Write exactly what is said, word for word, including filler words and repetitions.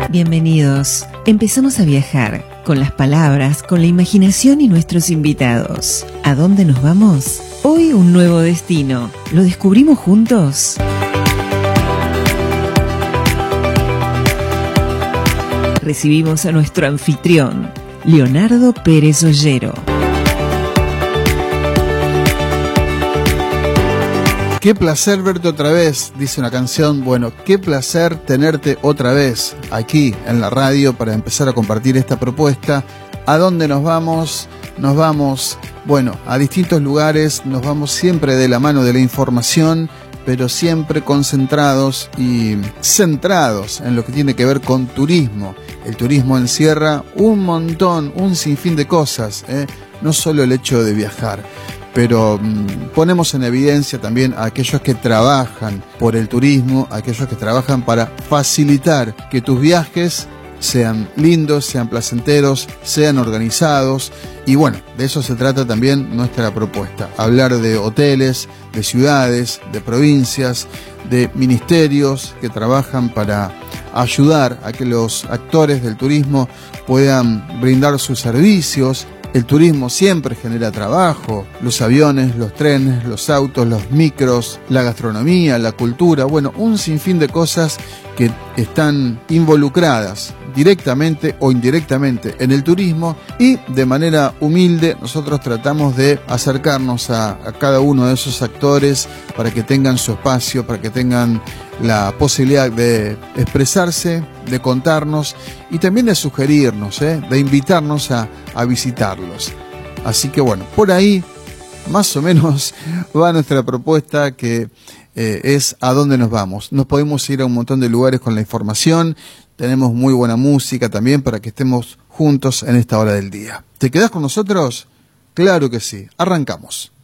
Bienvenidos. Empezamos a viajar con las palabras, con la imaginación y nuestros invitados. ¿A dónde nos vamos? Hoy un nuevo destino. ¿Lo descubrimos juntos? Recibimos a nuestro anfitrión, Leonardo Pérez Ollero. Qué placer verte otra vez, dice una canción. Bueno, qué placer tenerte otra vez aquí en la radio para empezar a compartir esta propuesta. ¿A dónde nos vamos? Nos vamos, bueno, a distintos lugares, nos vamos siempre de la mano de la información, pero siempre concentrados y centrados en lo que tiene que ver con turismo. El turismo encierra un montón, un sinfín de cosas, ¿eh? No solo el hecho de viajar. Pero mmm, ponemos en evidencia también a aquellos que trabajan por el turismo, a aquellos que trabajan para facilitar que tus viajes sean lindos, sean placenteros, sean organizados. Y bueno, de eso se trata también nuestra propuesta. Hablar de hoteles, de ciudades, de provincias, de ministerios que trabajan para ayudar a que los actores del turismo puedan brindar sus servicios. El turismo siempre genera trabajo, los aviones, los trenes, los autos, los micros, la gastronomía, la cultura, bueno, un sinfín de cosas que están involucradas directamente o indirectamente en el turismo, y de manera humilde nosotros tratamos de acercarnos a, a cada uno de esos actores para que tengan su espacio, para que tengan la posibilidad de expresarse, de contarnos y también de sugerirnos, ¿eh? de invitarnos a, a visitarlos. Así que bueno, por ahí más o menos va nuestra propuesta, que eh, es a dónde nos vamos. Nos podemos ir a un montón de lugares con la información, tenemos muy buena música también para que estemos juntos en esta hora del día. ¿Te quedás con nosotros? Claro que sí, arrancamos.